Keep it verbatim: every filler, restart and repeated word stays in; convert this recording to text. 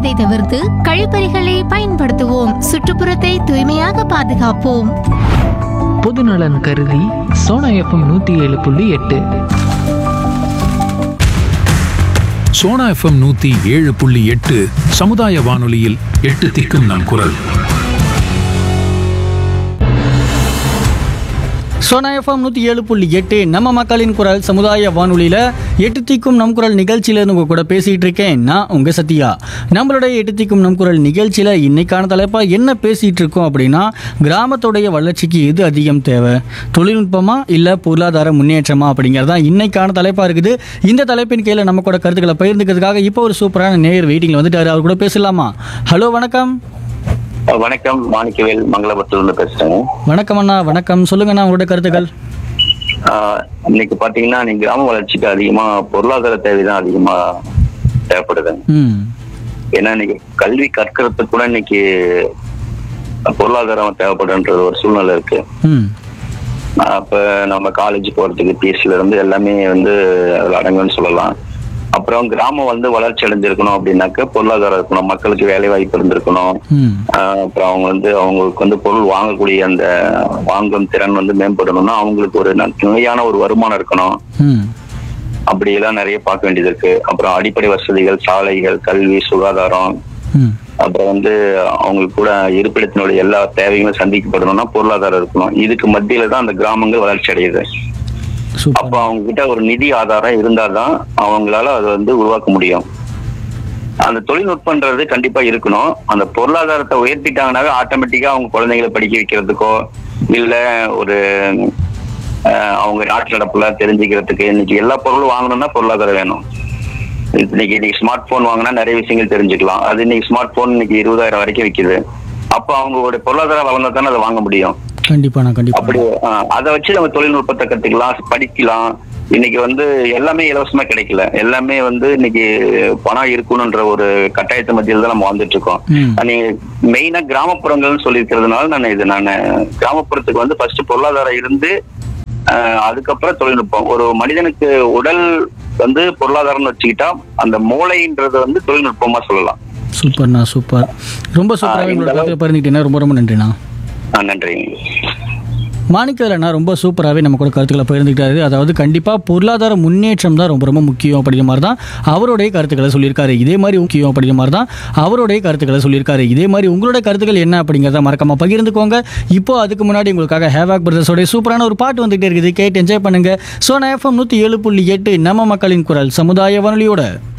பயன்படுத்துவதை தவிர்த்து கழிப்பறைகளை பயன்படுத்துவோம். சுற்றுப்புறத்தை தூய்மையாக பாதுகாப்போம். பொதுநலன் கருதி சோனா எஃப்எம் நூத்தி ஏழு புள்ளி எட்டு. சோனா எஃப்எம் நூத்தி ஏழு புள்ளி எட்டு சமுதாய வானொலியில் எட்டு திக்கும் நம் குரல். சோனா எஃப்எம் நூற்றி ஏழு புள்ளி எட்டு நம்ம மக்களின் குரல் சமுதாய வானொலியில் எட்டு திக்கும் நம் குரல் நிகழ்ச்சியிலேருந்து உங்கள் கூட பேசிகிட்டு இருக்கேன். நான் உங்கள் சத்யா. நம்மளுடைய எட்டு திக்கும் நம் குரல் நிகழ்ச்சியில் இன்னைக்கான தலைப்பாக என்ன பேசிகிட்டு இருக்கோம் அப்படின்னா, கிராமத்துடைய வளர்ச்சிக்கு எது அதிகம் தேவை, தொழில்நுட்பமா இல்லை பொருளாதார முன்னேற்றமா அப்படிங்கிறதான் இன்னைக்கான தலைப்பாக இருக்குது. இந்த தலைப்பின் கீழே நம்ம கூட கருத்துக்களை பகிர்ந்துக்கிறதுக்காக இப்போ ஒரு சூப்பரான நேயர் வெயிட்டிங்கில் வந்துட்டாரு. அவர் கூட பேசலாமா? ஹலோ, வணக்கம். வணக்கம், மாணிக்கவேல் மங்களபுரத்துல பேசுறேன். வணக்கம் அண்ணா. வணக்கம், சொல்லுங்கண்ணா உங்களுடைய கருத்துக்கள். இன்னைக்கு பாத்தீங்கன்னா நீங்க கிராம வளர்ச்சிக்கு அதிகமா பொருளாதார தேவைதான் அதிகமா தேவைப்படுது. ஏன்னா இன்னைக்கு கல்வி கற்கிறதுக்கு கூட இன்னைக்கு பொருளாதாரம் தேவைப்படுன்ற ஒரு சூழ்நிலை இருக்கு. அப்ப நம்ம காலேஜ் போறதுக்கு பீஸ்ல இருந்து எல்லாமே வந்து அதுல அடங்குன்னு சொல்லலாம். அப்புறம் கிராமம் வந்து வளர்ச்சி அடைஞ்சிருக்கணும் அப்படின்னாக்க பொருளாதாரம் இருக்கணும், மக்களுக்கு வேலை வாய்ப்பு இருந்திருக்கணும். அப்புறம் அவங்க வந்து அவங்களுக்கு வந்து பொருள் வாங்கக்கூடிய அந்த வாங்கும் திறன் வந்து மேம்படணும்னா அவங்களுக்கு ஒரு நிலையான ஒரு வருமானம் இருக்கணும். அப்படி எல்லாம் நிறைய பார்க்க வேண்டியது இருக்கு. அப்புறம் அடிப்படை வசதிகள், சாலைகள், கல்வி, சுகாதாரம், அப்புறம் வந்து அவங்களுக்கு கூட இருப்பிடத்தினுடைய எல்லா தேவைகளும் சந்திக்கப்படணும்னா பொருளாதாரம் இருக்கணும். இதுக்கு மத்தியில தான் அந்த கிராமங்கள் வளர்ச்சி அடையுது. அப்ப அவங்க கிட்ட ஒரு நிதி ஆதாரம் இருந்தாதான் அவங்களால அதை வந்து உருவாக்க முடியும். அந்த தொழில்நுட்பன்றது கண்டிப்பா இருக்கணும். அந்த பொருளாதாரத்தை உயர்த்திட்டாங்கன்னாவே ஆட்டோமேட்டிக்கா அவங்க குழந்தைங்களை படிக்க வைக்கிறதுக்கோ இல்ல ஒரு அவங்க நாட்டு நடப்புல தெரிஞ்சுக்கிறதுக்கு இன்னைக்கு எல்லா பொருளும் வாங்கணும்னா பொருளாதாரம் வேணும். இன்னைக்கு இன்னைக்கு ஸ்மார்ட் போன் வாங்கினா நிறைய விஷயங்கள் தெரிஞ்சுக்கலாம். அது இன்னைக்கு ஸ்மார்ட் போன் இன்னைக்கு இருபதாயிரம் வரைக்கும் விற்குது. அப்ப அவங்களோட பொருளாதாரம் வளர்ந்தா தானே அதை வாங்க முடியும். கண்டிப்பா கண்டிப்பா. அப்படி அதை வச்சு நம்ம தொழில்நுட்பத்தை கத்துக்கலாம், படிக்கலாம். இன்னைக்கு வந்து எல்லாமே இலவசமா கிடைக்கல. எல்லாமே வந்து இன்னைக்கு பணம் இருக்கணும்ன்ற ஒரு கட்டாயத்து மத்தியில தான் நம்ம வந்துட்டு இருக்கோம். நீங்க மெயினா கிராமப்புறங்கள்னு சொல்லியிருக்கிறதுனால நான் இது நான் கிராமப்புறத்துக்கு வந்து ஃபர்ஸ்ட் பொருளாதாரம் இருந்து அதுக்கப்புறம் தொழில்நுட்பம். ஒரு மனிதனுக்கு உடல் வந்து பொருளாதாரம்னு வச்சுக்கிட்டா அந்த மூளைன்றது வந்து தொழில்நுட்பமா சொல்லலாம். சூப்பர்ண்ணா, சூப்பர். ரொம்ப சூப்பராக பகிர்ந்துக்கிட்டீங்கன்னா ரொம்ப ரொம்ப நன்றிண்ணா. நன்றி. மாணிக்கவேலண்ணா ரொம்ப சூப்பராகவே நம்ம கூட கருத்துக்களை பகிர்ந்துக்கிட்டாரு. அதாவது கண்டிப்பாக பொருளாதார முன்னேற்றம் தான் ரொம்ப ரொம்ப முக்கியம் அப்படிங்கிற மாதிரி தான் அவருடைய கருத்துக்களை சொல்லியிருக்காரு. இதே மாதிரி முக்கியம் அப்படிங்கிற மாதிரி தான் அவருடைய கருத்துக்களை சொல்லியிருக்காரு. இதே மாதிரி உங்களுடைய கருத்துக்கள் என்ன அப்படிங்கிறத மறக்காம பகிர்ந்துக்கோங்க. இப்போ அதுக்கு முன்னாடி உங்களுக்காக ஹேவாக் பிரதர்ஸோடைய சூப்பரான ஒரு பாட்டு வந்துகிட்டே இருக்குது, கேட்டு என்ஜாய் பண்ணுங்க. சோனா எஃப்எம் நூற்றி ஏழு புள்ளி எட்டு நம்ம மக்களின் குரல் சமுதாய வானொலியோட